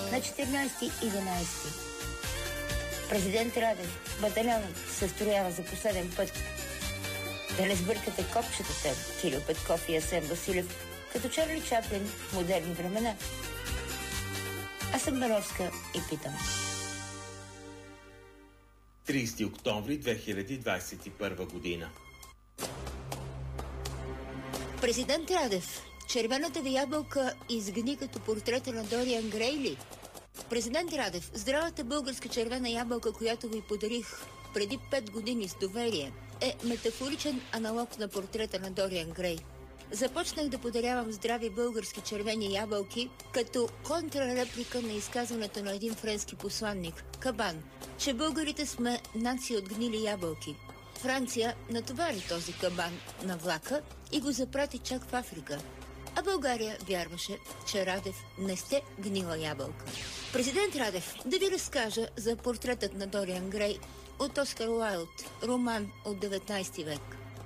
на 14-11. Президент Радев, батальонът се строява за последен път. Да не сбъркате копчетата Кирил Петков и Асен Василев, като Чарли Чаплин в модерни времена. Аз съм Бановска и питам. 30 октомври 2021 година. Президент Радев, червената ви ябълка изгни като портрета на Дориан Грей. Президент Радев, здравата българска червена ябълка, която ви подарих преди 5 години с доверие, е метафоричен аналог на портрета на Дориан Грей. Започнах да подарявам здрави български червени ябълки като контрареплика на изказването на един френски посланник, Кабан, че българите сме нация от гнили ябълки. Франция натовари този кабан на влака и го запрати чак в Африка. А България вярваше, че Радев не сте гнила ябълка. Президент Радев, да ви разкажа за портретът на Дориан Грей от Оскар Уайлд, роман от 19 век.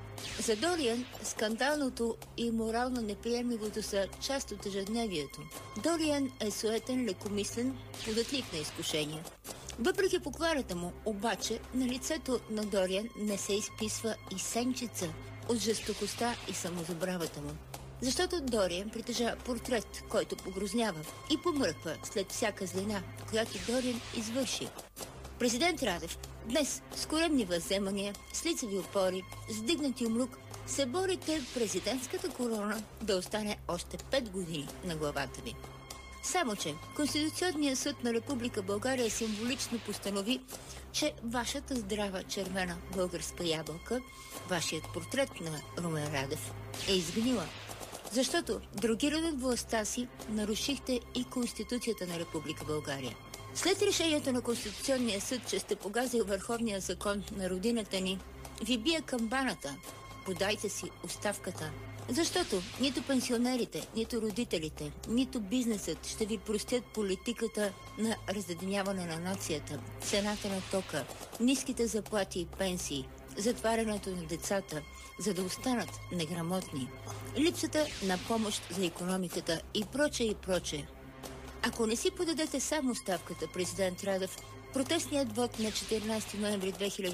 За Дориан скандалното и морално неприемливото са част от ежедневието. Дориан е суетен, лекомислен, податлив на изкушения. Въпреки покварата му, обаче, на лицето на Дориан не се изписва и сенчица от жестокостта и самозабравата му. Защото Дориан притежава портрет, който погрознява и помръква след всяка злина, която Дориан извърши. Президент Радев, днес с коремни възземания, с лицеви опори, с дигнати умрук, се борите президентската корона да остане още 5 години на главата ви. Само че Конституционният съд на Република България символично постанови, че вашата здрава червена българска ябълка, вашият портрет на Румен Радев, е изгнила. Защото, дрогиран от властта си, нарушихте и Конституцията на Република България. След решението на Конституционния съд, че сте погазил върховния закон на родината ни, ви бие камбаната. Подайте си оставката. Защото нито пенсионерите, нито родителите, нито бизнесът ще ви простят политиката на разединяване на нацията, цената на тока, ниските заплати и пенсии, затварянето на децата, за да останат неграмотни, липсата на помощ за икономиката и прочее и прочее. Ако не си подадете само оставката, президент Радев, протестният вод на 14 ноември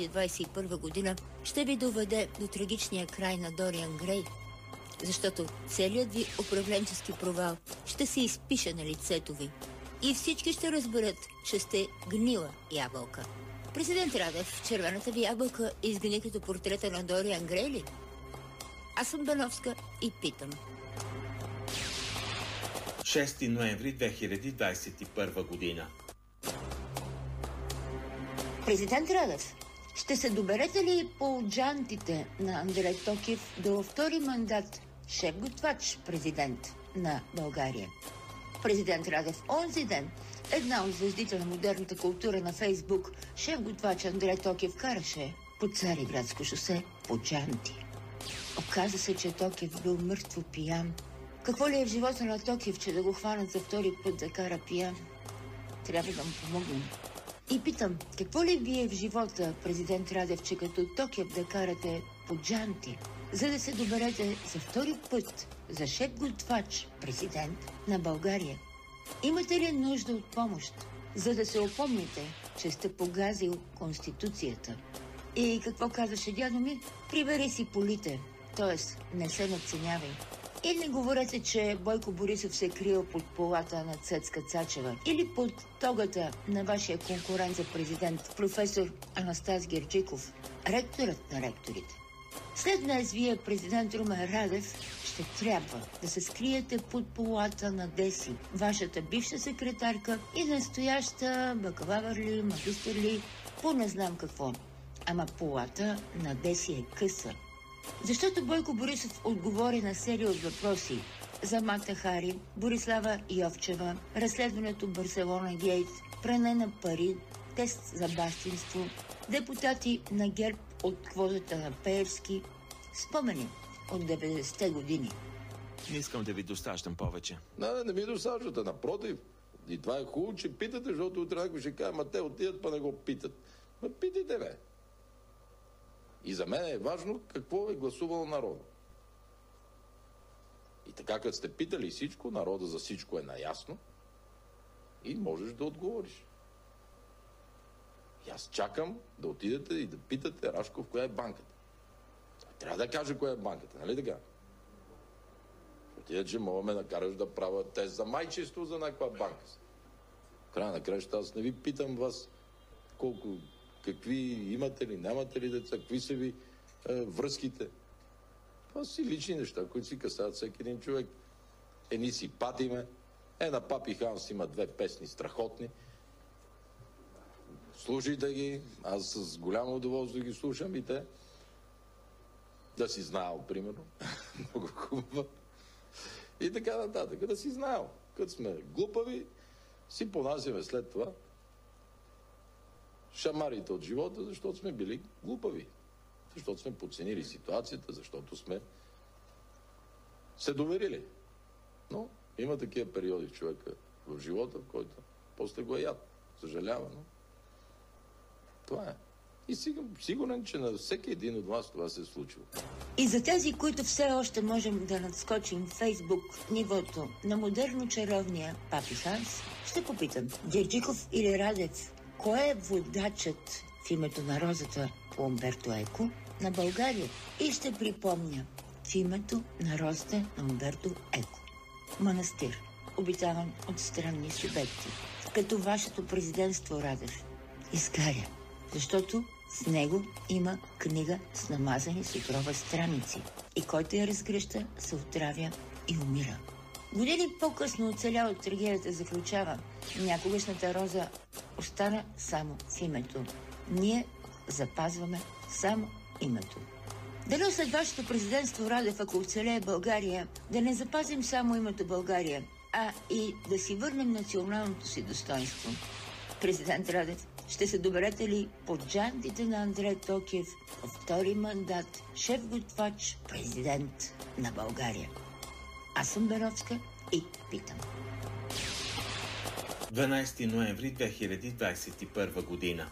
2021 година ще ви доведе до трагичния край на Дориан Грей, защото целият ви управленчески провал ще се изпише на лицето ви и всички ще разберат, че сте гнила ябълка. Президент Радев, червената ви ябълка изгни като портрета на Дориан Грей ли? Аз съм Бановска и питам. 6 ноември 2021 година. Президент Радев, ще се доберете ли по джантите на Андрей Токев до втори мандат шеф-готвач президент на България? Президент Радев, онзи ден една от звездите на модерната култура на Фейсбук, шеф-готвач Андрей Токев караше по Цариградско шосе по джанти. Оказа се, че Токев бил мъртво пиян. Какво ли е в живота на Токев, че да го хванат за втори път да кара пиян? Трябва да му помогнем. И питам, какво ли вие в живота, президент Радев, че като Токев да карате по джанти, за да се доберете за втори път за шеф-готвач президент на България? Имате ли нужда от помощ, за да се опомните, че сте погазил Конституцията? И какво казваше дядо ми? Прибери си полите, т.е. не се надценявай. И не говорете, че Бойко Борисов се е крил под полата на Цецка Цачева или под тогата на вашия конкурент за президент, професор Анастас Герджиков, ректорът на ректорите. След днес вие, президент Румен Радев, ще трябва да се скриете под полата на Деси, вашата бивша секретарка и настояща бакалавър ли, магистър ли, по не знам какво. Ама полата на Деси е къса. Защото Бойко Борисов отговори на серия от въпроси за Мата Хари, Борислава Йовчева, разследването Барселона Гейт, пране на пари, тест за бащинство, депутати на ГЕРБ от квотата на Пеевски, спомени от 90-те години. Не искам да ви достащам повече. Не ви достащате, напротив. И това е хубаво, че питате, защото утре някой ще каже, ма те отидат, па не го питат. Ма питайте, бе. И за мен е важно какво е гласувал народа. И така, като сте питали всичко, народа за всичко е наясно. и можеш да отговориш. И аз чакам да отидете и да питате Рашков коя е банката. Трябва да каже коя е банката, нали така? Отиде, че мога ме накараш да правя тест за майчество за някаква банка. Края на краща, аз не ви питам вас какви имате ли, нямате ли деца, какви са ви връзките. Това си лични неща, които си касаят всеки един човек. Едни си патиме. На Папи Ханс има 2 песни страхотни. Слушайте ги. Аз с голямо удоволствие ги слушам и те. Да си знаел, примерно. Много хубаво. И така нататък. Да си знаел. Като сме глупави, си понасяме след това шамарите от живота, защото сме били глупави. Защото сме подценили ситуацията, защото сме се доверили. Но има такива периоди в човека в живота, в който после го е яд. Съжалява, но това е. И сигурен, че на всеки един от вас това се е случило. И за тези, които все още можем да надскочим в Фейсбук нивото на модерно чаровния Папи Ханс, ще попитам, Герджиков или Радев, кой е водачът в името на розата по Умберто Еко на България? И ще припомня, в името на розата на Умберто Еко. Манастир, обитаван от странни субекти, като вашето президентство, Радев, изгаря, защото с него има книга с намазани с отрова страници и който я разгръща, се отравя и умира. Години по-късно оцелял от трагедията заключава, някогашната роза остана само в името. Ние запазваме само името. Дано след вашето президентство, Радев, ако оцелее България, да не запазим само името България, а и да си върнем националното си достоинство. Президент Радев, ще се доберете ли под джантите на Андрей Токиев във втори мандат шеф-готвач президент на България? Аз съм Беровска и питам. 12 ноември 2021 година.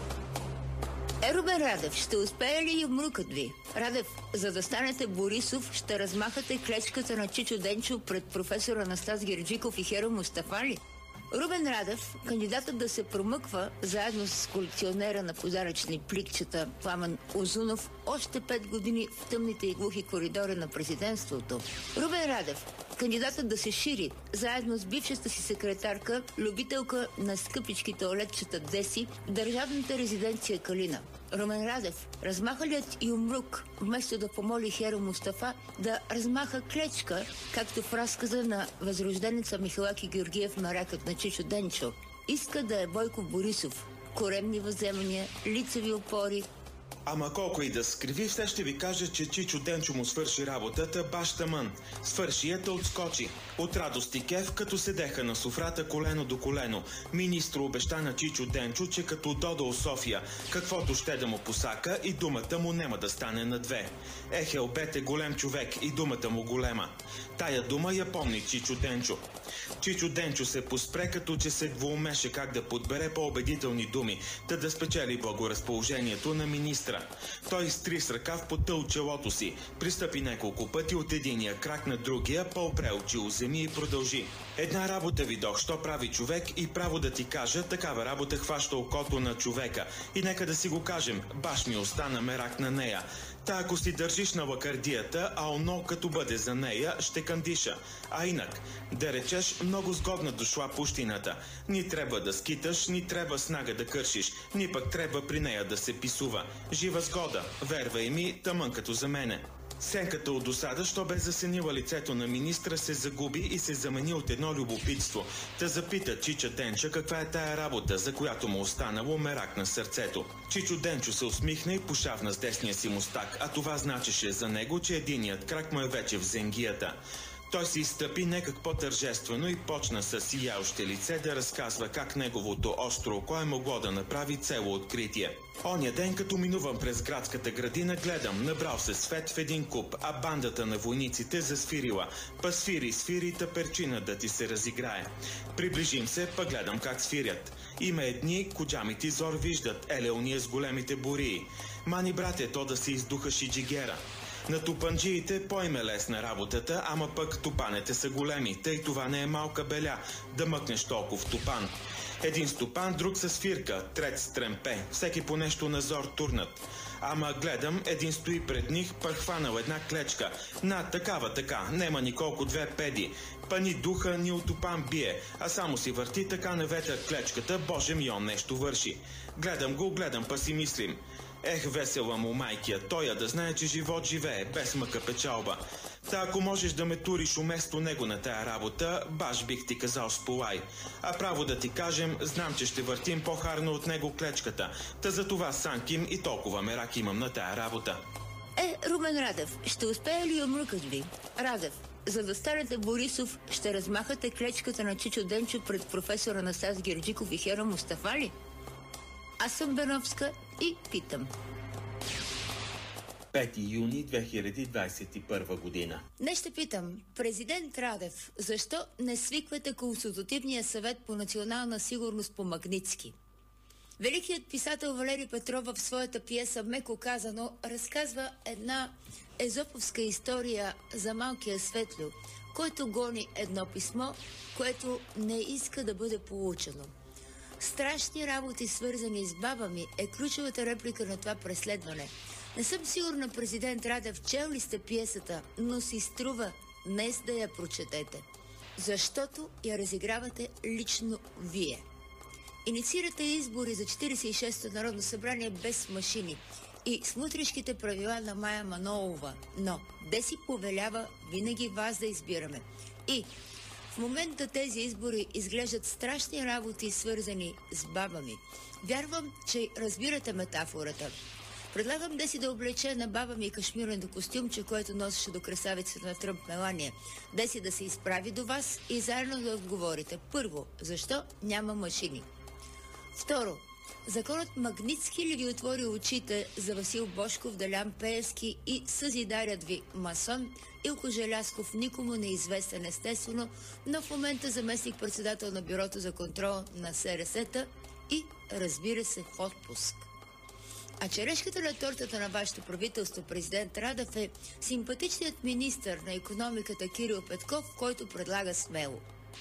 Рубен Радев, ще успее ли юмрукът ви? Радев, за да станете Борисов, ще размахате клечката на Чичо Денчо пред професор Анастас Герджиков и Херо Мустафа ли? Рубен Радев, кандидатът да се промъква заедно с колекционера на подаръчни пликчета Пламен Узунов още 5 години в тъмните и глухи коридори на президентството. Рубен Радев, кандидатът да се шири заедно с бившата си секретарка, любителка на скъпички тоалетчета Деси, в държавната резиденция Калина. Румен Радев, размахалият юмрук, вместо да помоли Херо Мустафа да размаха клечка, както в разказа на възрожденеца Михалаки Георгиев Маракът на Чичо Денчо, иска да е Бойко Борисов. Коремни въземания, лицеви опори. Ама колко и да скриви, все ще ви кажа, че Чичо Денчо му свърши работата баш тамън. Свърши я да отскочи. От радост и кеф, като седеха на софрата колено до колено. Министро обеща на Чичо Денчо, че като додо София, каквото ще да му посака и думата му нема да стане на 2. Ехел бете голем човек и думата му голема. Тая дума я помни Чичо Денчо. Чичо Денчо се поспре, като че се двоумеше как да подбере по-убедителни думи, да спечели благоразположението на министра. Той изтри с ръка в пота от челото си, пристъпи няколко пъти от единия крак на другия, по-опре очи у земи и продължи. Една работа видох, що прави човек и право да ти кажа, такава работа хваща окото на човека. И нека да си го кажем, баш ми остана мерак на нея. Та ако си държиш на лакардията, а оно като бъде за нея, ще кандиша. А инак, да речеш, много сгодна дошла пущината. Ни трябва да скиташ, ни трябва снага да кършиш, ни пък трябва при нея да се писува. Жива сгода, вервай ми, тъмън като за мене. Сенката от досада, що бе засенила лицето на министра, се загуби и се замени от едно любопитство. Та запита Чича Денча каква е тая работа, за която му останало мерак на сърцето. Чичо Денчо се усмихна и пошавна с десния си мустак, а това значеше за него, че единият крак му е вече в зенгията. Той се изстъпи некак по-тържествено и почна с сияеще лице да разказва как неговото остро око е могло да направи цело откритие. Оня ден, като минувам през градската градина, гледам, набрал се свет в един куп, а бандата на войниците засвирила. Па свири, та перчина да ти се разиграе. Приближим се, па гледам как свирят. Има едни, коджамите зор виждат, еле уния с големите бурии. Мани, брате, то да се издухаш и джигера. На тупанджиите по-им е лесна работата, ама пък тупанете са големи, тъй това не е малка беля да мъкнеш толкова тупан. Един стопан, друг с свирка, трет с тремпе, всеки по нещо на зор турнат. Ама гледам, един стои пред них, пък хванал една клечка. На, така, нема николко две педи. Па ни духа, ни от тупан бие, а само си върти така на ветър клечката, боже ми, он нещо върши. Гледам, па си мислим. Ех, весела му майкия, тоя да знае, че живот живее, без мъка печалба. Та ако можеш да ме туриш уместо него на тая работа, баш бих ти казал сполай. А право да ти кажем, знам, че ще въртим по-харно от него клечката. Та за това санким и толкова мерак имам на тая работа. Румен Радев, ще успее ли умръкът ви? Радев, за да станете Борисов, ще размахате клечката на Чичо Денчо пред професор Анастас Герджиков и Хера Мустафа ли? Аз съм Беновска и питам. 5 юни 2021 година. Днес ще питам, президент Радев, защо не свиквате Консултативния съвет по национална сигурност по Магнитски? Великият писател Валери Петров в своята пиеса "Меко казано" разказва една езоповска история за малкия Светлю, който гони едно писмо, което не иска да бъде получено. Страшни работи, свързани с баба ми, е ключовата реплика на това преследване. Не съм сигурна, президент Радев, чел ли сте пиесата, но си струва днес да я прочетете. Защото я разигравате лично вие. Инициирате избори за 46-то Народно събрание без машини и с мутришките правила на Мая Манолова, но де си повелява винаги вас да избираме. И в момента тези избори изглеждат страшни работи, свързани с баба ми. Вярвам, че разбирате метафората. Предлагам Деси да облече на баба ми кашмирното костюмче, което носеше до красавицата на Тръмп Мелания. Деси да се изправи до вас и заедно да отговорите. Първо, защо няма машини? Второ, законът Магнитски ли ви отвори очите за Васил Божков, Делян Пеевски и съзидарят ви масон Илко Желясков, никому неизвестен естествено, но в момента заместник-председател на Бюрото за контрол на СРС-та и, разбира се, в отпуск. А черешката на тортата на вашето правителство, президент Радев, е симпатичният министър на икономиката Кирил Петков, който предлага смело.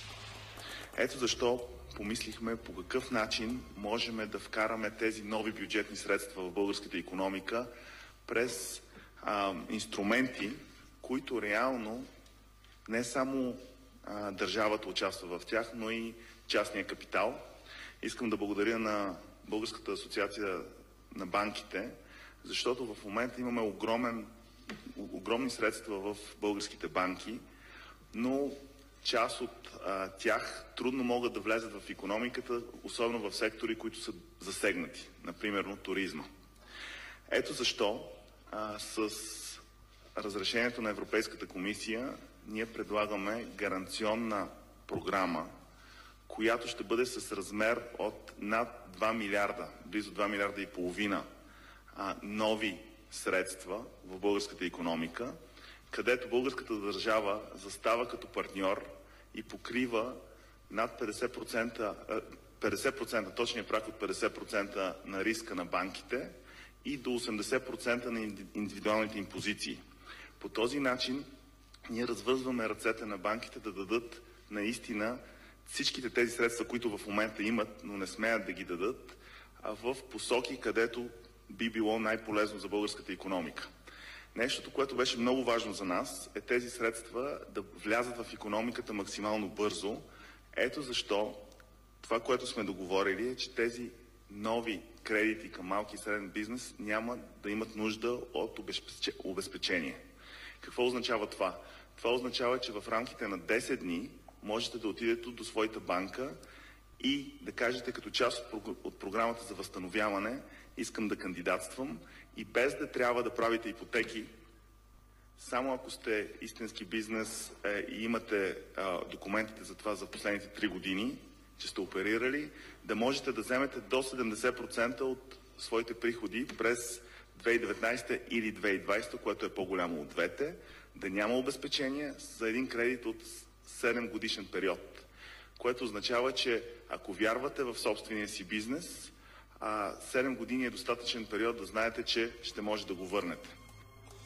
Ето защо помислихме по какъв начин можем да вкараме тези нови бюджетни средства в българската икономика през инструменти, които реално не само държавата участва в тях, но и частния капитал. Искам да благодаря на Българската асоциация на банките, защото в момента имаме огромни средства в българските банки, но част от тях трудно могат да влезат в икономиката, особено в сектори, които са засегнати, например туризма. Ето защо с разрешението на Европейската комисия ние предлагаме гаранционна програма, която ще бъде с размер от над 2 милиарда, близо 2 милиарда и половина нови средства в българската икономика, където българската държава застава като партньор и покрива над 50%, точния прак от 50% на риска на банките и до 80% на индивидуалните им позиции. По този начин ние развързваме ръцете на банките да дадат наистина всичките тези средства, които в момента имат, но не смеят да ги дадат, в посоки, където би било най-полезно за българската икономика. Нещото, което беше много важно за нас, е тези средства да влязат в икономиката максимално бързо. Ето защо това, което сме договорили, е, че тези нови кредити към малки и среден бизнес няма да имат нужда от обезпечение. Какво означава това? Това означава, че в рамките на 10 дни можете да отидете до своята банка и да кажете като част от програмата за възстановяване искам да кандидатствам и без да трябва да правите ипотеки, само ако сте истински бизнес и имате документите за това за последните 3 години, че сте оперирали, да можете да вземете до 70% от своите приходи през 2019 или 2020, което е по-голямо от двете, да няма обезпечение за един кредит от 7 годишен период, което означава, че ако вярвате в собствения си бизнес, 7 години е достатъчен период да знаете, че ще може да го върнете.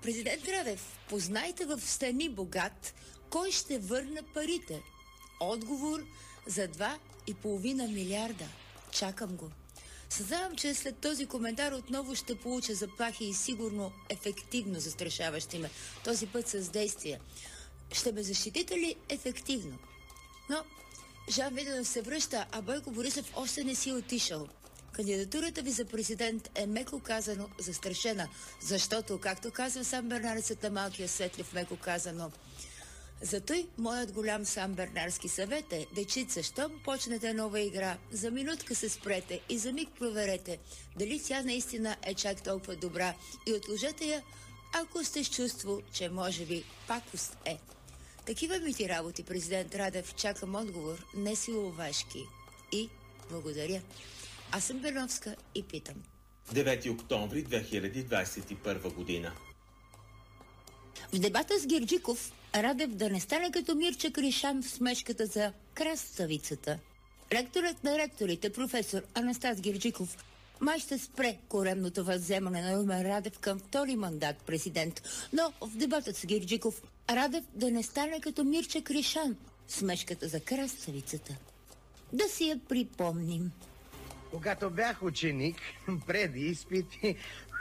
Президент Радев, познайте в Стани богат, кой ще върне парите? Отговор за 2,5 милиарда. Чакам го. Съзнавам, че след този коментар отново ще получа заплахи и сигурно ефективно застрашаващи ме. Този път с действия. Ще ме защитите ли ефективно? Но Жан Виденов се връща, а Бойко Борисов още не си отишъл. Кандидатурата ви за президент е меко казано застрашена, защото, както казва сам Бернарецът на Малкия Светлив, меко казано, затой моят голям сам бернарски съвет е, дечица, щом почнете нова игра, за минутка се спрете и за миг проверете дали тя наистина е чак толкова добра и отложете я, ако сте с чувство, че може би пакост е. Такива ми ти работи, президент Радев, чакам отговор, не силовашки. И благодаря. Аз съм Берновска и питам. 9 октомври 2021 година. В дебата с Герджиков, Радев да не стане като Мирча Кришан в смешката за краставицата. Ректорът на ректорите, професор Анастас Герджиков, май ще спре коремното възземане на Румен Радев към втори мандат президент. Но в дебатът с Герджиков, Радев да не стане като Мирча Кришан в смешката за краставицата. Да си я припомним. Когато бях ученик, преди изпити...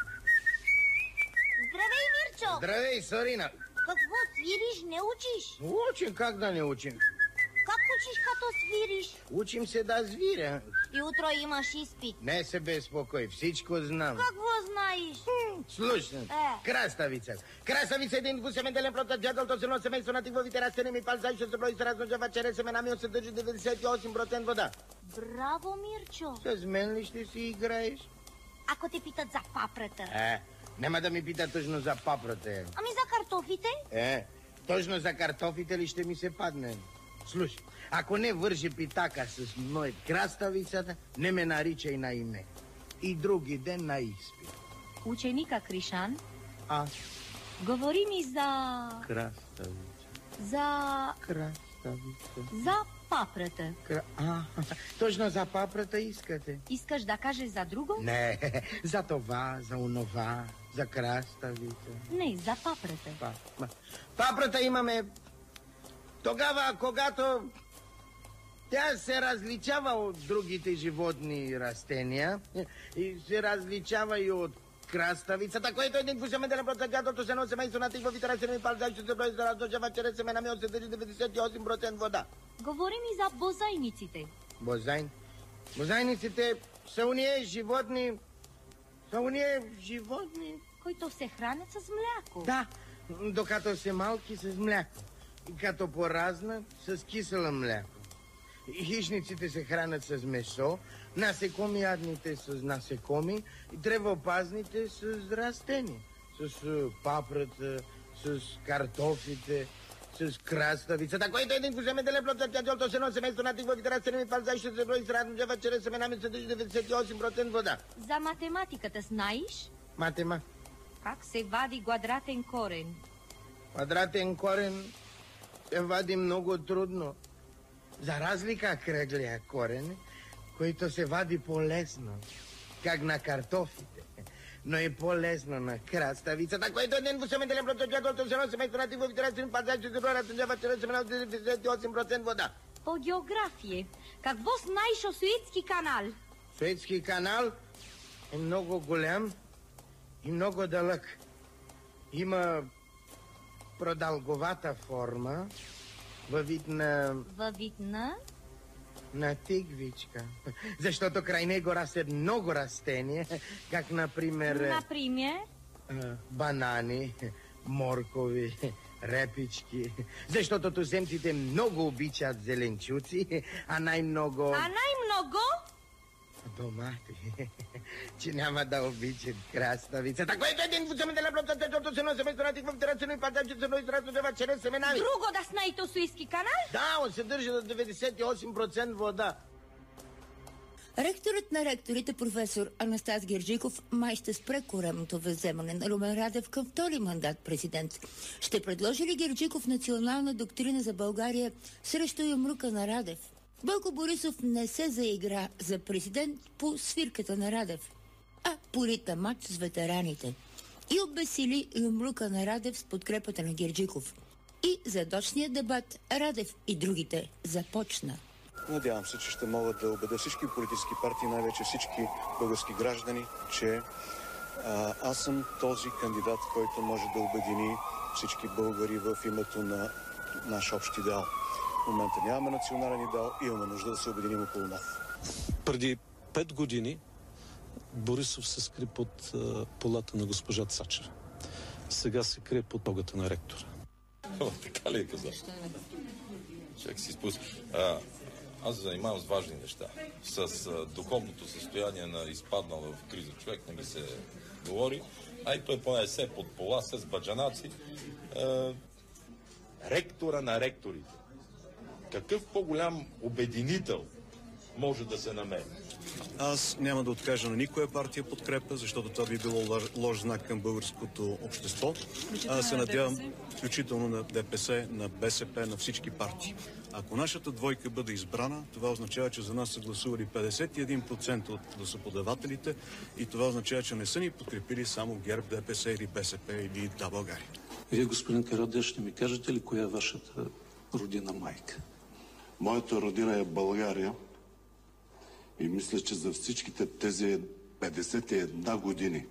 Здравей, Мирчо! Здравей, Сорина! Какво свириш, не учиш? Учим, как да не учим? Как учиш, като свириш? Учим се да свиря. И утро имаш изпит. Не се безпокой, всичко знам. Какво знаеш? Слушай, краставица. Краставица е един двусеменделен протъчател, то се едно семейство на тиковите растения, ми палзай, ще се брои се размножава чрез семена ми, съдържа 98% вода. Браво, Мирчо! С мен ли ще си играеш? Ако те питат за папрата. Няма да ми питат точно за папрата. Ами за картофите? Точно за картофите ли ще ми се падне? Слушай, ако не вържи питака с моят краставицата, не ме наричай на име. И други ден на изпит. Ученика Кришан, говори ми за... Краставица. За... Краставица. За папрата. Точно за папрата искате. Искаш да кажеш за друго? Не, за това, за онова, за краставица. Не, за папрата. Папрата имаме тогава, когато тя се различава от другите животни и растения и се различава и от краставицата, което е един двусеменделен протъчател, с едно семейство на тиковите растения, палзай, ще се брои се размножава чрез семена ми, съдържа 98% вода. Говори ми за бозайниците. Бозайниците са уния животни, които се хранят с мляко. Да, докато са малки с мляко. И като поразнат с кисело мляко. Хищниците се хранят с месо, насекомиядните с насекоми, и древопазните с растения. С папрата, с картофите, с краставицата, което е един двусеменделен протъчател, то с едно семейство на тиковите растения, ми палзай, ще се брои се размножава чрез семена ми, съдържа 98% вода. За математиката знаеш? Как се вади квадратен корен? Квадратен корен се вади много трудно. За разлика кръглия корен, който се вади по-лесно, как на картофите, но е по-лесно на краставицата, което е един двусеменделен протъчател, то с едно семейство на тиковите растения, палзай, ще се брои размножава чрез семена от 98% вода. По география, какво знаеш о Суетски канал? Суетски канал е много голям и много дълъг. Има продълговата форма във вид на... На тигвичка. Защото край него растат много растения, как например... банани, моркови, репички. Защото туземците много обичат зеленчуци, а най-много... Домати, че няма да обичат краставицата, което е един двусеменделен протъчател, с едно семейство на тиковите растения, и палзай, че се брои се размножава чрез семена ми. Друго да знаете о Суетски канал? Да, он се държи до 98% вода. Ректорът на ректорите, професор Анастас Герджиков, май ще спре коремното възземане на Румен Радев към втори мандат президент. Ще предложи ли Герджиков национална доктрина за България срещу юмрука на Радев? Бойко Борисов не се заигра за президент по свирката на Радев, а по рита матч с ветераните. и обесили юмрука на Радев с подкрепата на Герджиков. И задочния дебат Радев и другите започна. Надявам се, че ще могат да убедя всички политически партии, най-вече всички български граждани, че аз съм този кандидат, който може да обедини всички българи в името на наш общ идеал. В момента нямаме национален идеал, имаме нужда да се обединим около нов. Преди 5 години Борисов се скри под полата на госпожа Цачева. Сега се крие под ногата на ректора. Така ли е казал? Чак си спускаш. Аз се занимавам с важни неща. С духовното състояние на изпаднал в криза човек не ми се говори. А и той поне се под пола с баджанаци. Ректора на ректорите. Какъв по-голям обединител може да се намери? Аз няма да откажа на никоя партия подкрепа, защото това би било лош знак към българското общество. Аз се надявам, включително на ДПС, на БСП, на всички партии. Ако нашата двойка бъде избрана, това означава, че за нас са гласували 51% от гласоподавателите и това означава, че не са ни подкрепили само ГЕРБ, ДПС или БСП или Да, България. Вие, господин Карадеш, ще ми кажете ли коя е вашата родина майка? Моята родина е България и мисля, че за всичките тези 51 години,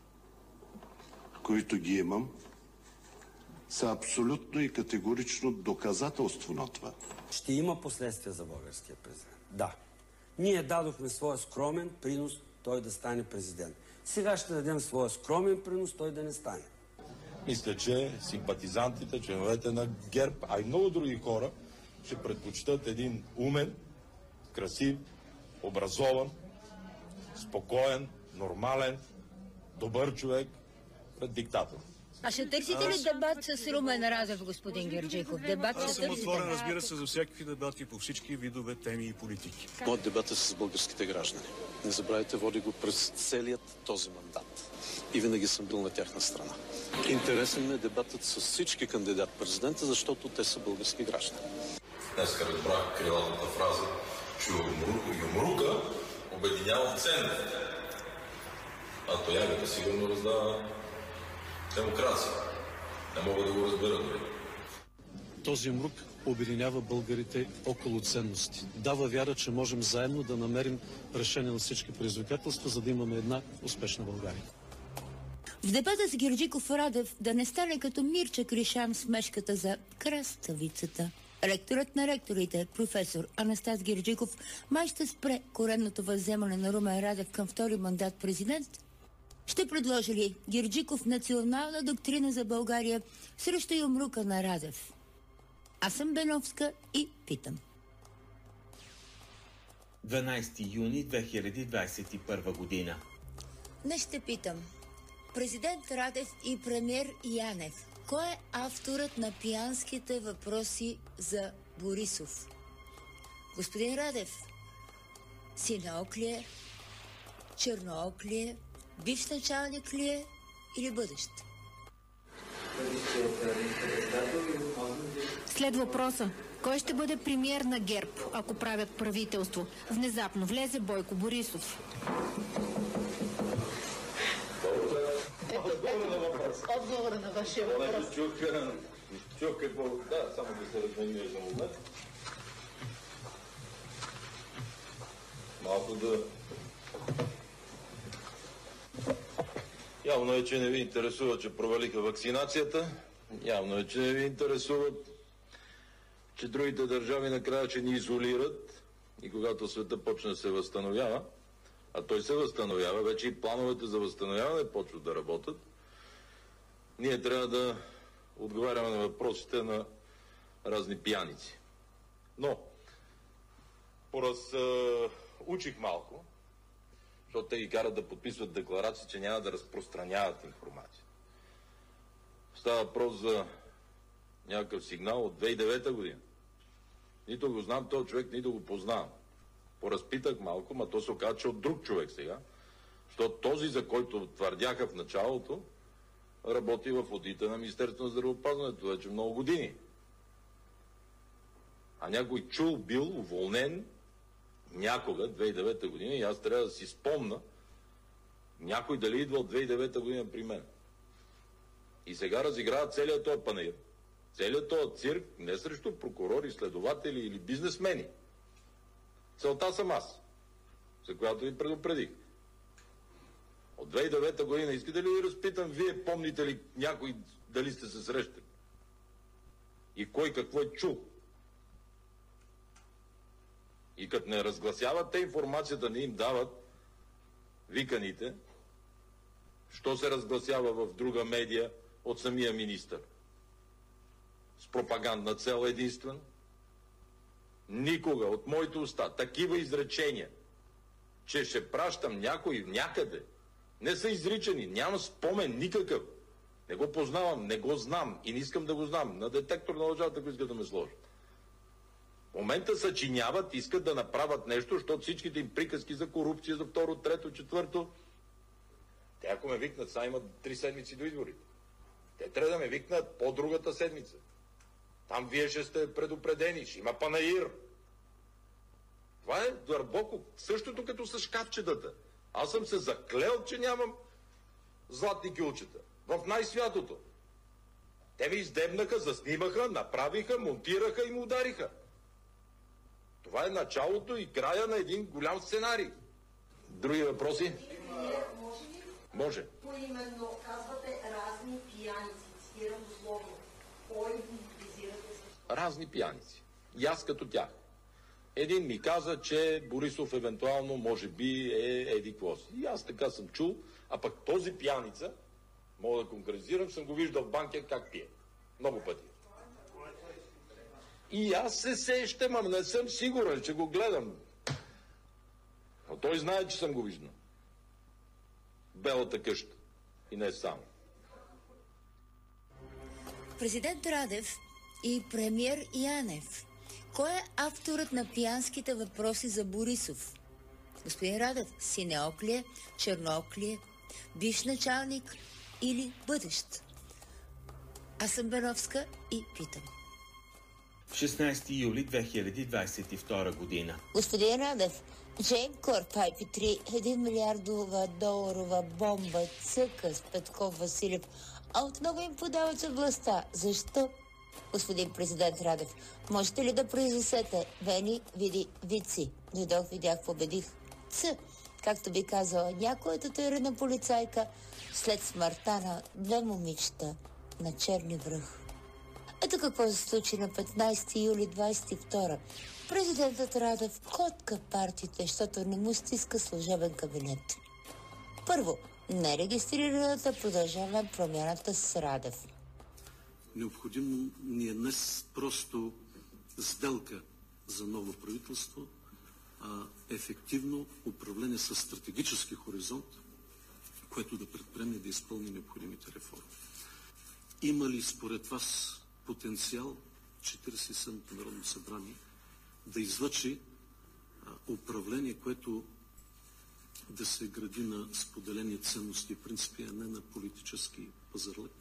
които ги имам, са абсолютно и категорично доказателство на това. Ще има последствия за българския президент. Да. Ние дадохме своя скромен принос той да стане президент. Сега ще дадем своя скромен принос той да не стане. Мисля, че симпатизантите, членовете на ГЕРБ, а и много други хора ще предпочитат един умен, красив, образован, спокоен, нормален, добър човек пред диктатор. А ще търсите ли дебат с Румен Радев, господин Герджиков? Аз съм отворен, разбира се, за всякакви дебати по всички видове теми и политики. Моят дебат е с българските граждани. Не забравяйте, води го през целият този мандат. И винаги съм бил на тяхна страна. Интересен ми е дебатът с всички кандидат-президента, защото те са български граждани. Днеска разбрах крилатата фраза, че юмрука обединява ценностите. А тоягата сигурно раздава демокрация. Не мога да го разбера дори. Този юмрук обединява българите около ценности. Дава вяра, че можем заедно да намерим решение на всички предизвикателства, за да имаме една успешна България. В дебата с Герджиков Радев да не стане като Мирча Кришан с мешката за краставицата. Ректорът на ректорите, професор Анастас Герджиков, май ще спре коренното възземане на Румен Радев към втори мандат президент. Ще предложи ли Герджиков национална доктрина за България срещу юмрука на Радев? Аз съм Беновска и питам. 12 юни 2021 година. Днес ще питам. Президент Радев и премиер Янев. Кой е авторът на пиянските въпроси за Борисов? Господин Радев, синаок ли е? Черноок ли е? Бивш началник ли е? Или бъдещ? След въпроса. Кой ще бъде премиер на ГЕРБ, ако правят правителство? Внезапно влезе Бойко Борисов. Отговора на вашия въпрос. Чух какво... Да, само да се разменя за момент. Малко да... Явно е, че не ви интересува, че провалиха вакцинацията. Явно е, че не ви интересуват, че другите държави накрая ще ни изолират и когато света почне да се възстановява, а той се възстановява, вече и плановете за възстановяване почват да работят, ние трябва да отговаряме на въпросите на разни пияници. Но, учих малко, защото те ги карат да подписват декларации, че няма да разпространяват информация. Става въпрос за някакъв сигнал от 2009 година. Нито го знам този човек, нито го познавам. Поразпитах малко, но то се оказа, че от друг човек сега. Защото този, за който твърдяха в началото, работи в одита на Министерството на здравеопазването вече много години. А някой чул бил уволнен някога, 2009 година, и аз трябва да си спомна някой дали идва от 2009 година при мен. И сега разиграват целият този панаир, целият този цирк, не срещу прокурори, следователи или бизнесмени. Целта съм аз, за която ви предупредих. От 2009 година, искате ли ви разпитам, вие помните ли някой дали сте се срещали? И кой какво е чул? И като не разгласяват те информацията, не им дават виканите, що се разгласява в друга медия от самия министър? С пропагандна цел единствено? Никога от моите уста такива изречения, че ще пращам някой някъде, не са изричани, няма спомен никакъв. Не го познавам, не го знам и не искам да го знам. На детектор на лъжата, ако искат да ме сложат. В момента съчиняват, искат да направят нещо, защото всичките им приказки за корупция, за второ, трето, четвърто. Те ако ме викнат, сега имат 3 седмици до изборите. Те трябва да ме викнат по-другата седмица. Там вие ще сте предупредени, ще има панаир. Това е дълбоко същото като с шкафчетата. Аз съм се заклел, че нямам златни кюлчета. В най-святото. Те ме издебнаха, заснимаха, направиха, монтираха и му удариха. Това е началото и края на един голям сценарий. Други въпроси? Може. Поименно казвате разни пияници. Цитирам дословно. Кой ги визирате с... Разни пияници. И аз като тях. Един ми каза, че Борисов евентуално може би е еди-какво си. И аз така съм чул, а пък този пияница, мога да конкретизирам, съм го виждал в банкя как пие. Много пъти. И аз се сещам, ама не съм сигурен, че го гледам. Но той знае, че съм го виждал. Белата къща. И не само. Президент Радев и премиер Янев. Кой е авторът на пиянските въпроси за Борисов? Господин Радев, синеок ли е, черноок ли е, бивш началник или бъдещ? Аз съм Беновска и питам. 16 юли 2022 година. Господин Радев, Gemcorp IP3, 1 милиардова доларова бомба цъка с Петков Василев, а отново им подават от властта. Защо? Господин президент Радев, можете ли да произнесете Вени, види, вици? Дойдох, видях, победих. Както би казала някоя татуирана полицайка след смъртта на 2 момичета на Черни връх. Ето какво се случи на 15 юли 22. Президентът Радев котка партиите, защото не му стиска служебен кабинет. Първо, нерегистрираната Продължаваме промяната с Радев. Необходимо ни е днес просто сделка за ново правителство, а ефективно управление с стратегически хоризонт, което да предприеме да изпълни необходимите реформи. Има ли според вас потенциал 47-то Народно събрание да излъчи управление, което да се гради на споделени ценности и принципи, а не на политически пазарлък?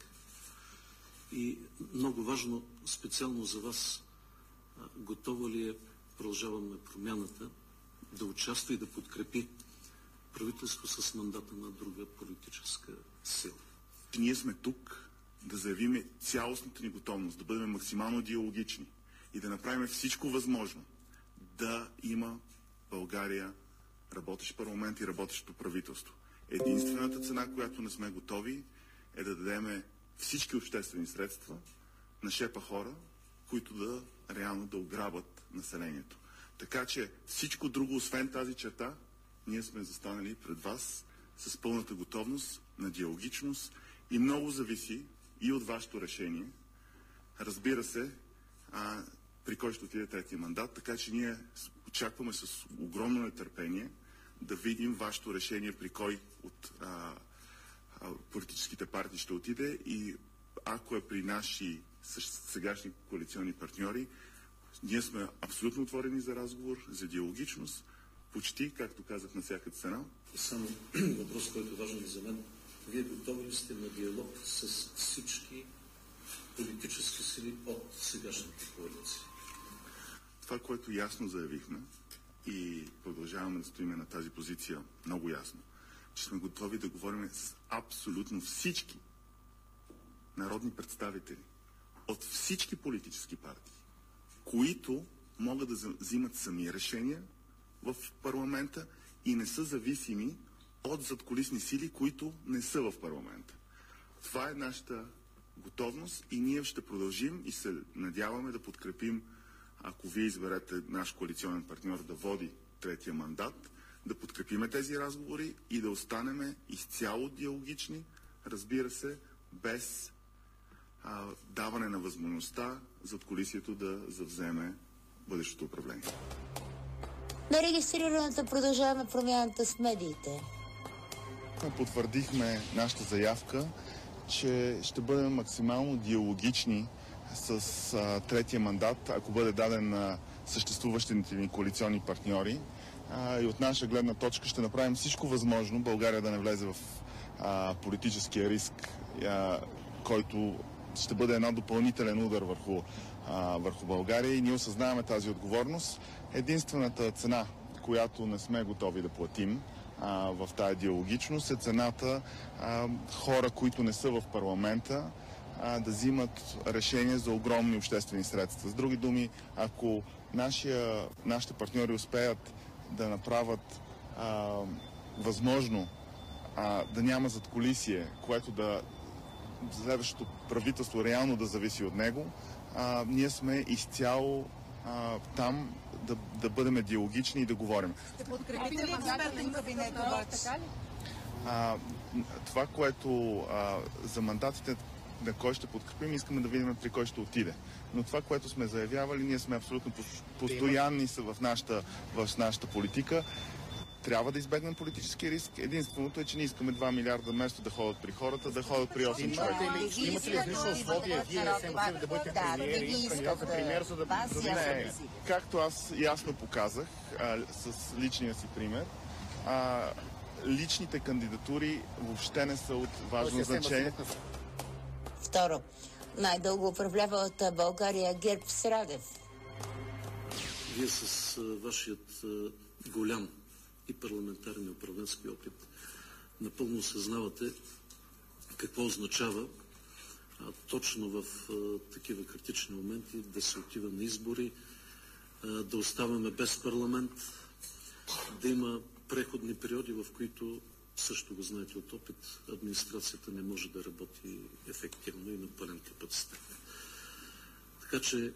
И много важно, специално за вас, готова ли е Продължаваме промяната да участва и да подкрепи правителство с мандата на друга политическа сила? Ние сме тук да заявим цялостната ни готовност, да бъдем максимално диалогични и да направим всичко възможно да има България работещ парламент и работещо правителство. Единствената цена, която не сме готови, е да дадем всички обществени средства на шепа хора, които да реално да ограбят населението. Така че всичко друго, освен тази черта, ние сме застанали пред вас с пълната готовност на диалогичност и много зависи и от вашето решение. Разбира се, при кой ще отиде третия мандат, така че ние очакваме с огромно нетърпение да видим вашето решение при кой от политическите партии ще отиде и ако е при наши сегашни коалиционни партньори, ние сме абсолютно отворени за разговор, за диалогичност, почти, както казах, на всяка цена. Само въпрос, който е важен за мен. Вие готови ли сте на диалог с всички политически сили от сегашната коалиция? Това, което ясно заявихме и продължаваме да стоиме на тази позиция много ясно, че сме готови да говорим с абсолютно всички народни представители от всички политически партии, които могат да взимат сами решения в парламента и не са зависими от задкулисни сили, които не са в парламента. Това е нашата готовност и ние ще продължим и се надяваме да подкрепим, ако вие изберете наш коалиционен партньор да води третия мандат, да подкрепиме тези разговори и да останеме изцяло диалогични, разбира се, без даване на възможността задкулисието да завземе бъдещото управление. На регистрираната продължаваме промяната с медиите. Потвърдихме нашата заявка, че ще бъдем максимално диалогични с третия мандат, ако бъде даден на съществуващите ни коалиционни партньори. И от наша гледна точка ще направим всичко възможно България да не влезе в политическия риск, който ще бъде един допълнителен удар върху България, и ние осъзнаваме тази отговорност. Единствената цена, която не сме готови да платим в тая диалогичност, е цената хора, които не са в парламента, да взимат решения за огромни обществени средства. С други думи, ако нашите партньори успеят да направят възможно да няма задкулисие, което да следващото правителство реално да зависи от него, ние сме изцяло там да бъдем диалогични и да говорим. Ще подкрепите ли експертен кабинет обаче? Това, което за мандатите на кой ще подкрепим, искаме да видим при кой ще отиде. Но това, което сме заявявали, ние сме абсолютно постоянни в нашата политика. Трябва да избегнем политически риск. Единственото е, че не искаме 2 милиарда вместо да ходят при хората, да ходят при 8 човека. Имате ли различно условие вие да бъдете премиер, за да не, както аз ясно показах с личния си пример, личните кандидатури въобще не са от важно значение. Второ, най-дълго управлявалата България ГЕРБ с Радев. Вие с вашият голям и парламентарен и управленски опит напълно осъзнавате какво означава точно в такива критични моменти да се отива на избори, да оставаме без парламент, да има преходни периоди, в които, също го знаете от опит, администрацията не може да работи ефективно и на пълен капацитет. Така че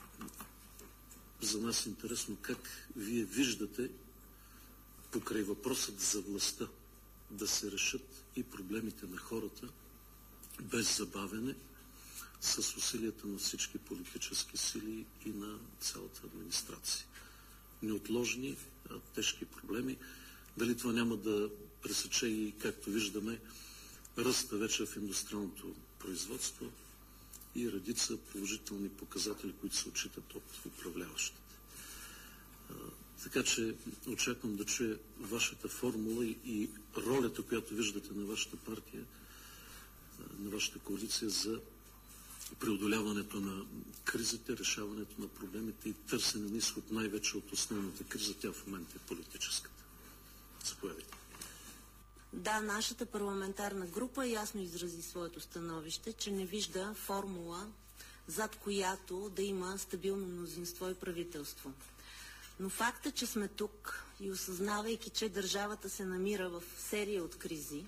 за нас е интересно как вие виждате покрай въпросът за властта да се решат и проблемите на хората без забавяне, с усилията на всички политически сили и на цялата администрация. Неотложни, тежки проблеми. Дали това няма да пресече и, както виждаме, ръста вече в индустриалното производство и редица положителни показатели, които се отчитат от управляващите. Така че очаквам да чуя вашата формула и ролята, която виждате на вашата партия, на вашата коалиция за преодоляването на кризите, решаването на проблемите и търсене на изход най-вече от основната криза. Тя в момента е политическата. Заповядайте. Да, нашата парламентарна група ясно изрази своето становище, че не вижда формула, зад която да има стабилно мнозинство и правителство. Но факта, че сме тук и осъзнавайки, че държавата се намира в серия от кризи,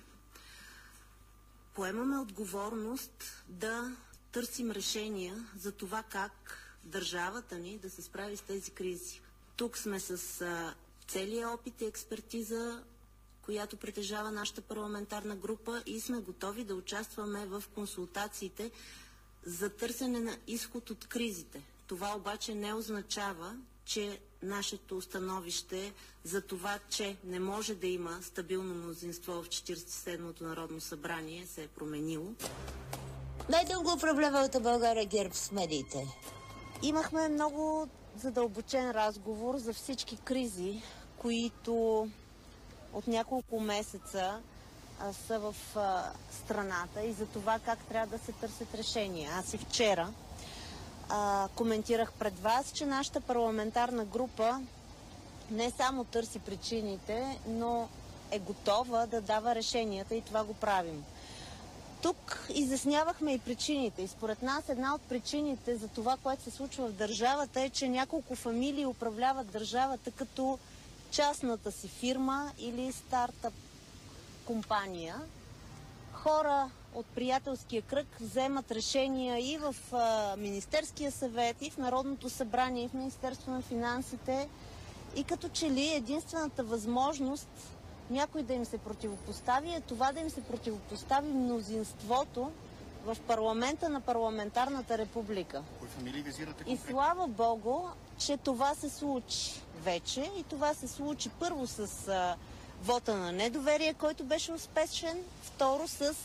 поемаме отговорност да търсим решения за това как държавата ни да се справи с тези кризи. Тук сме с целия опит и експертиза, която притежава нашата парламентарна група, и сме готови да участваме в консултациите за търсене на изход от кризите. Това обаче не означава, че нашето становище за това, че не може да има стабилно мнозинство в 47-то Народно събрание, се е променило. Най-дълго управлявалата България ГЕРБ с медиите. Имахме много задълбочен разговор за всички кризи, които от няколко месеца са в страната, и за това как трябва да се търсят решения. Аз и вчера коментирах пред вас, че нашата парламентарна група не само търси причините, но е готова да дава решенията, и това го правим. Тук изяснявахме и причините. И според нас една от причините за това, което се случва в държавата е, че няколко фамилии управляват държавата като частната си фирма или стартъп компания. Хора от приятелския кръг вземат решения и в Министерския съвет, и в Народното събрание, и в Министерство на финансите. И като че ли единствената възможност някой да им се противопостави е това да им се противопостави мнозинството в парламента на парламентарната република. Кои фамилии визирате конкретно? И слава Богу, че това се случи вече. И това се случи първо с вота на недоверие, който беше успешен. Второ с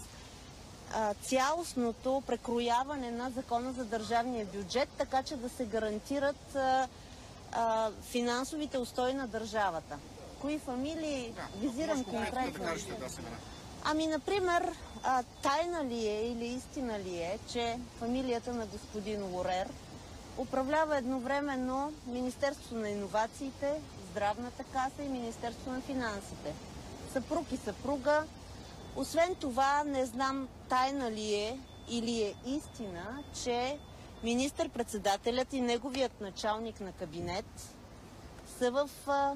цялостното прекрояване на закона за държавния бюджет, така че да се гарантират финансовите устои на държавата. Кои фамилии визирам конкретно? Ами, например, тайна ли е или истина ли е, че фамилията на господин Лорер управлява едновременно Министерството на иновациите, Здравната каса и Министерството на финансите. Съпруг и съпруга. Освен това, не знам тайна ли е или е истина, че министър-председателят и неговият началник на кабинет са в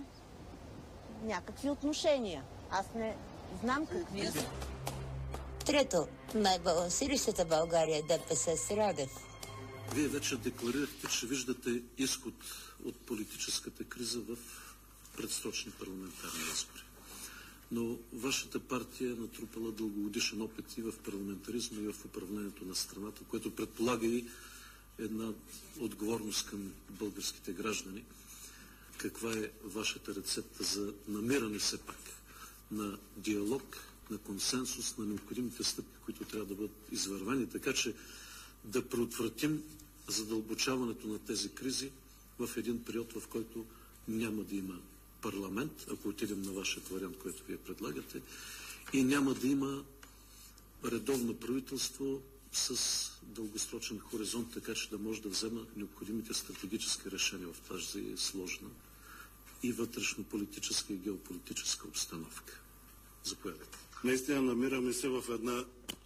някакви отношения. Аз не знам какви са. Трето, най-балансиристата България ДПС с Радев. Вие вече декларирахте, че виждате изход от политическата криза в предсрочни парламентарни избори. Но вашата партия е натрупала дългогодишен опит и в парламентаризма, и в управлението на страната, което предполага и една отговорност към българските граждани. Каква е вашата рецепта за намиране все пак на диалог, на консенсус, на необходимите стъпки, които трябва да бъдат извървени, така че да предотвратим задълбочаването на тези кризи в един период, в който няма да има парламент, ако отидем на вашия вариант, който вие предлагате, и няма да има редовно правителство с дългосрочен хоризонт, така че да може да взема необходимите стратегически решения в тази сложна и вътрешно-политическа и геополитическа обстановка. Заповядайте. Наистина намираме се в една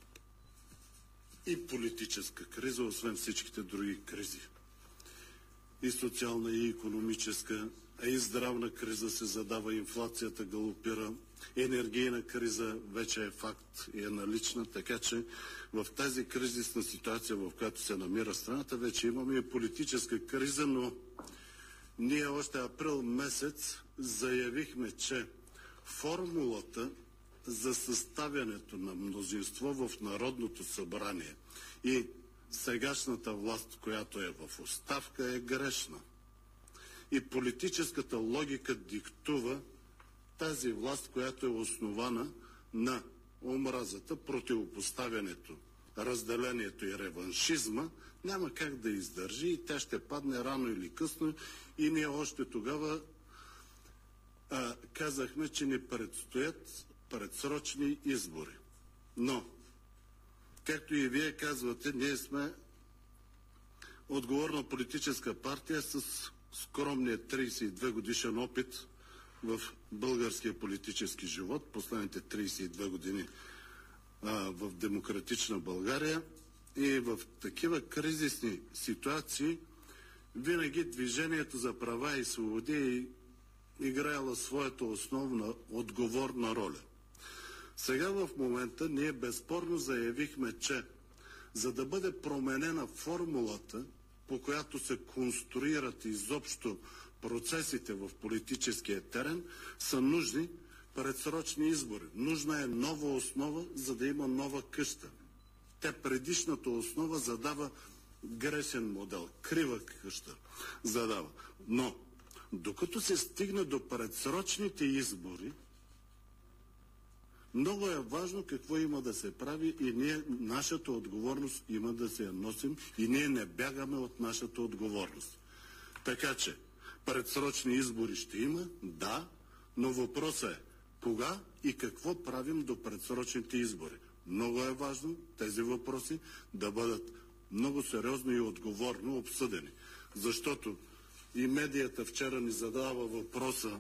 и политическа криза, освен всичките други кризи. И социална, и икономическа, а и здравна криза се задава, инфлацията галопира, енергийна криза вече е факт и е налична, така че в тази кризисна ситуация, в която се намира страната, вече имаме и политическа криза, но ние още април месец заявихме, че формулата за съставянето на мнозинство в Народното събрание и сегашната власт, която е в оставка, е грешна. И политическата логика диктува тази власт, която е основана на омразата, противопоставянето, разделението и реваншизма, няма как да издържи и тя ще падне рано или късно. И ние още тогава казахме, че ни предстоят предсрочни избори. Но, както и вие казвате, ние сме отговорна политическа партия с скромния 32 годишен опит в българския политически живот, последните 32 години в демократична България, и в такива кризисни ситуации винаги Движението за права и свободи е играела своята основна отговорна роля. Сега в момента ние безспорно заявихме, че за да бъде променена формулата, по която се конструират изобщо процесите в политическия терен, са нужни предсрочни избори. Нужна е нова основа, за да има нова къща. Тя предишната основа задава грешен модел, крива къща задава. Но докато се стигне до предсрочните избори, много е важно какво има да се прави и ние, нашата отговорност има да се я носим и ние не бягаме от нашата отговорност. Така че, предсрочни избори ще има, да, но въпросът е кога и какво правим до предсрочните избори. Много е важно тези въпроси да бъдат много сериозно и отговорно обсъдени. Защото и медията вчера ни задава въпроса: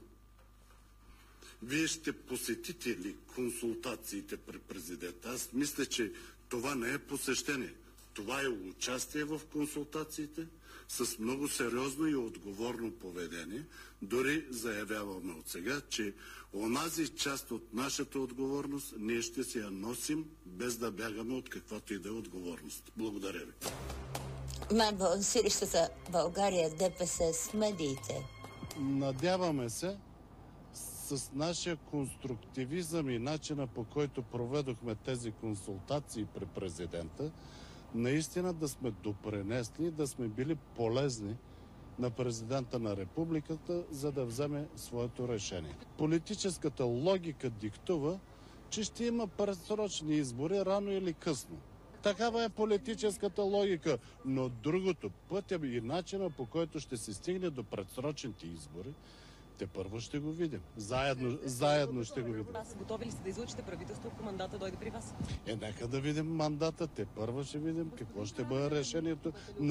вие ще посетите ли консултациите при президента? Аз мисля, че Това не е посещение. Това е участие в консултациите с много сериозно и отговорно поведение. Дори заявяваме от сега, че онази част от нашата отговорност ние ще си я носим, без да бягаме от каквато и да е отговорност. Благодаря ви. Балансиращата България ДПС с медиите. Надяваме се с нашия конструктивизъм и начина, по който проведохме тези консултации при президента, наистина да сме допринесли, да сме били полезни на президента на републиката, за да вземе своето решение. Политическата логика диктува, че ще има предсрочни избори рано или късно. Такава е политическата логика, но другото, пътя и начина, по който ще се стигне до предсрочните избори, те първо ще го видим. Заедно ще го видим. Готови ли сте да излъчите правителство, ако мандата дойде при вас? Нека да видим мандата. Те първо ще видим какво ще бъде решението.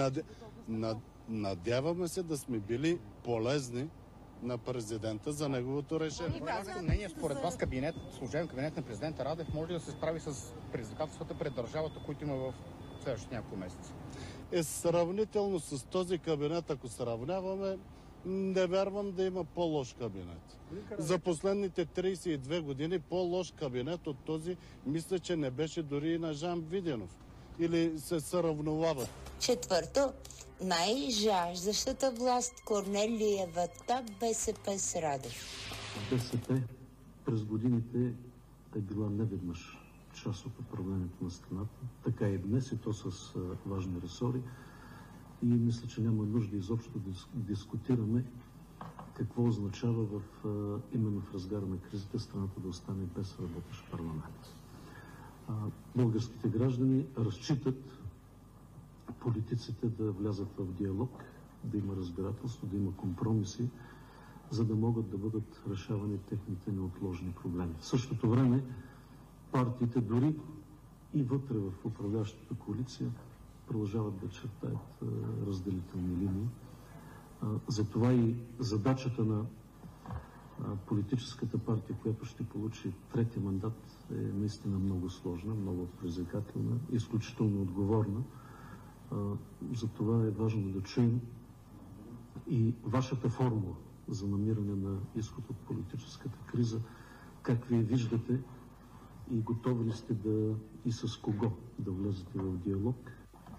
Надяваме се да сме били полезни на президента за неговото решение. Вашето мнение, според вас служебен кабинет на президента Радев може да се справи с предизвикателствата пред държавата, които има в следващите няколко месеца? Сравнително с този кабинет, ако сравняваме, не вярвам да има по-лош кабинет. За последните 32 години по-лош кабинет от този, мисля, че не беше дори и на Жан Виденов. Или се съравновават. Четвърто, най-жаждащата власт Корнелиевата БСП с Радев. БСП през годините е била неведнъж част от управлението на страната. Така и днес, и то с важни ресори. И мисля, че няма нужда изобщо да дискутираме какво означава именно в разгара на кризата страната да остане без работещ парламент. Българските граждани разчитат политиците да влязат в диалог, да има разбирателство, да има компромиси, за да могат да бъдат решавани техните неотложни проблеми. В същото време партиите дори и вътре в управляващата коалиция продължават да чертаят разделителни линии. Затова и задачата на политическата партия, която ще получи третия мандат, е наистина много сложна, много предизвикателна, изключително отговорна. Затова е важно да чуем и вашата формула за намиране на изход от политическата криза, как вие виждате и готови ли сте и с кого да влезете в диалог.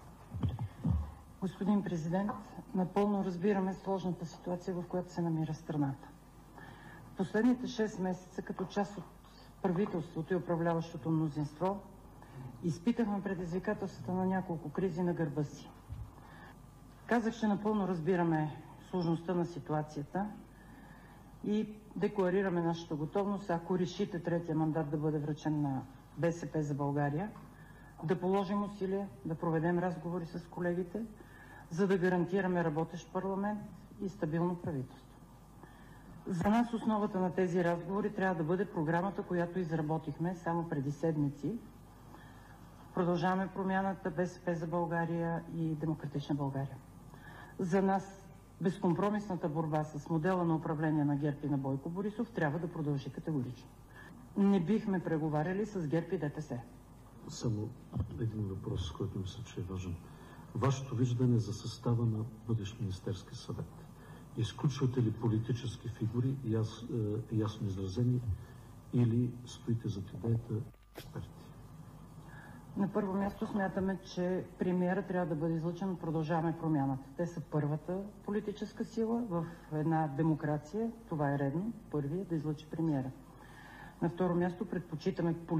Господин президент, напълно разбираме сложната ситуация, в която се намира страната. В последните 6 месеца, като част от правителството и управляващото мнозинство, изпитахме предизвикателствата на няколко кризи на гърба си. Казах, че напълно разбираме сложността на ситуацията и декларираме нашата готовност, ако решите третия мандат да бъде връчен на БСП за България, да положим усилия, да проведем разговори с колегите, за да гарантираме работещ парламент и стабилно правителство. За нас основата на тези разговори трябва да бъде програмата, която изработихме само преди седмици. Продължаваме промяната, БСП за България и Демократична България. За нас безкомпромисната борба с модела на управление на ГЕРБ и на Бойко Борисов трябва да продължи категорично. Не бихме преговаряли с ГЕРБ и ДПС. Само един въпрос, който мисля, че е важен. Вашето виждане за състава на бъдещ Министерски съвет. Изключвате ли политически фигури, ясно изразени, или стоите зад идеята експерти? На първо място смятаме, че премиера трябва да бъде излъчен от Продължаваме промяната. Те са първата политическа сила в една демокрация. Това е редно. Първият да излъчи премиера. На второ място предпочитаме